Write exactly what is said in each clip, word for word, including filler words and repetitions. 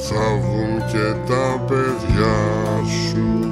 θα βγουν και τα παιδιά σου.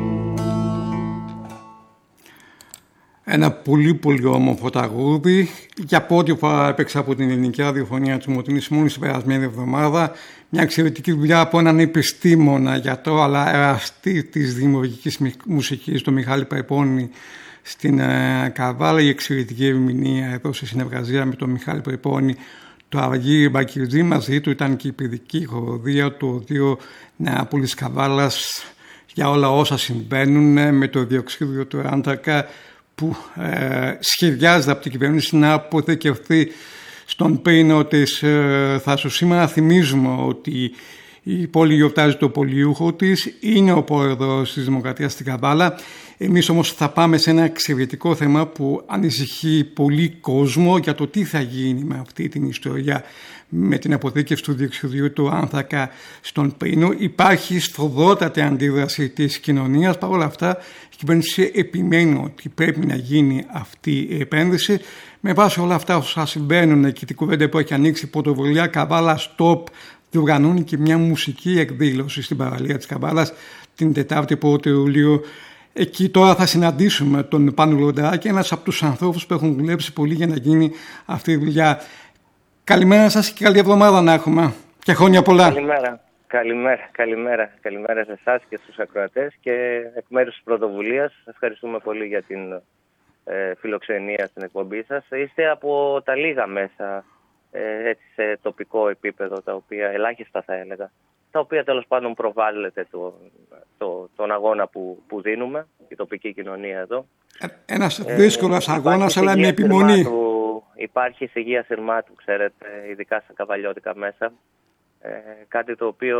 Ένα πολύ πολύ όμορφο τραγούδι. Για πρώτη φορά έπαιξα από την ελληνική ραδιοφωνία της Μωτινής μόλις την περασμένη εβδομάδα. Μια εξαιρετική δουλειά από έναν επιστήμονα, γιατρό αλλά εραστή της δημιουργικής μουσικής, τον Μιχάλη Περπώνη, στην ε, Καβάλα. Η εξαιρετική ερμηνεία εδώ σε συνεργασία με τον Μιχάλη Περπώνη, το Αργύρι Μπακυρτζή. Μαζί του ήταν και η παιδική χοροδία του Οδείου Νεάπολης Καβάλας για όλα όσα συμβαίνουν με το διοξείδιο του άνθρακα που ε, σχεδιάζεται από την κυβέρνηση να αποθηκευθεί στον πυρηνό της ε, Θάσου. Σήμερα θυμίζουμε ότι η πόλη γιορτάζει το πολιούχο της, είναι ο πρόεδρος της Δημοκρατίας στην Καβάλα. Εμείς όμως θα πάμε σε ένα εξαιρετικό θέμα που ανησυχεί πολύ κόσμο για το τι θα γίνει με αυτή την ιστορία, με την αποθήκευση του διοξειδιού του άνθρακα στον πυρηνό. Υπάρχει σφοδρότατη αντίδραση της κοινωνίας. Παρ' όλα αυτά η κυβέρνηση επιμένει ότι πρέπει να γίνει αυτή η επένδυση. Με βάση όλα αυτά όσα συμβαίνουν και την κουβέντα που έχει ανοίξει η πρωτοβουλία Καβάλα Stop, διοργανώνει και μια μουσική εκδήλωση στην παραλία της Καβάλας την Τετάρτη πρώτη Ιουλίου. Εκεί τώρα θα συναντήσουμε τον Πάνο Λοντράκη, ένας από τους ανθρώπους που έχουν δουλέψει πολύ για να γίνει αυτή η δουλειά. Καλημέρα σας και καλή εβδομάδα να έχουμε και χρόνια πολλά. Καλημέρα, καλημέρα, καλημέρα, καλημέρα σε εσάς και στους ακροατές και εκ μέρους της πρωτοβουλίας. Ευχαριστούμε πολύ για την ε, φιλοξενία στην εκπομπή σας. Είστε από τα λίγα μέσα ε, έτσι, σε τοπικό επίπεδο, τα οποία ελάχιστα θα έλεγα, τα οποία τέλος πάντων προβάλλεται το, το, τον αγώνα που, που δίνουμε, η τοπική κοινωνία εδώ. Ένας δύσκολος ε, αγώνας, αλλά με επιμονή. Σειρμάτου, υπάρχει εισηγία σειρμάτου, ξέρετε, ειδικά στα καβαλιώτικα μέσα. Ε, κάτι το οποίο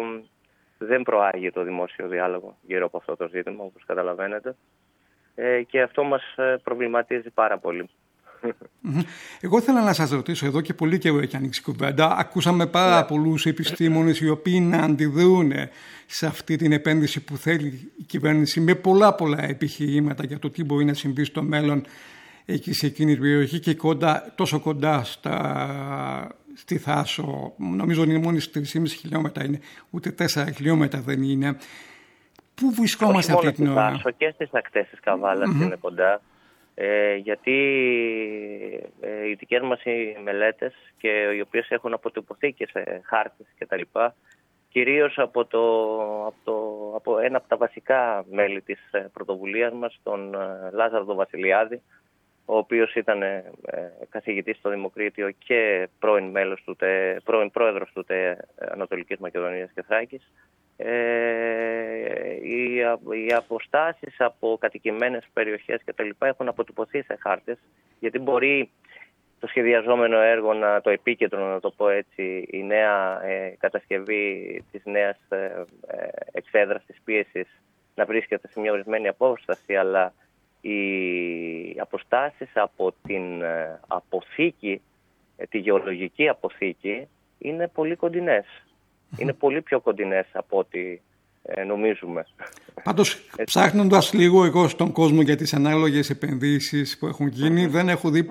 δεν προάγει το δημόσιο διάλογο γύρω από αυτό το ζήτημα, όπως καταλαβαίνετε. Ε, και αυτό μας προβληματίζει πάρα πολύ. Εγώ ήθελα να σας ρωτήσω, εδώ και πολύ καιρό έχει ανοίξει κουβέντα. Ακούσαμε πάρα yeah. πολλούς επιστήμονες οι οποίοι να αντιδρούν σε αυτή την επένδυση που θέλει η κυβέρνηση με πολλά πολλά επιχειρήματα για το τι μπορεί να συμβεί στο μέλλον εκεί σε εκείνη την περιοχή και κοντά, τόσο κοντά στα, στη Θάσο. Νομίζω ότι είναι μόνο τρία κόμμα πέντε χιλιόμετρα είναι, ούτε τέσσερα χιλιόμετρα δεν είναι. Πού βρισκόμαστε αυτή την ώρα? Θάσο και στις ακτές της Καβάλας mm-hmm. είναι κοντά. Ε, γιατί ε, οι δικές μας οι μελέτες και οι οποίες έχουν αποτυπωθεί και σε χάρτες και τα λοιπά, κυρίως από, το, από, το, από ένα από τα βασικά μέλη της πρωτοβουλίας μας, τον Λάζαρδο Βασιλιάδη, ο οποίος ήταν ε, καθηγητής στο Δημοκρίτιο και πρώην, μέλος του τε, πρώην πρόεδρος του ΤΕ Ανατολικής Μακεδονίας και Θράκης. Ε, οι, οι αποστάσεις από κατοικημένες περιοχές και τα λοιπά έχουν αποτυπωθεί σε χάρτες, γιατί μπορεί το σχεδιαζόμενο έργο, να, το επίκεντρο να το πω έτσι, η νέα ε, κατασκευή της νέας ε, ε, εξέδρας της πίεσης να βρίσκεται σε μια ορισμένη απόσταση, αλλά οι αποστάσεις από την ε, αποθήκη, ε, τη γεωλογική αποθήκη είναι πολύ κοντινές. Είναι πολύ πιο κοντινές από ό,τι ε, νομίζουμε. Πάντως, ψάχνοντας λίγο εγώ στον κόσμο για τις ανάλογες επενδύσεις που έχουν γίνει, mm-hmm. δεν έχω δει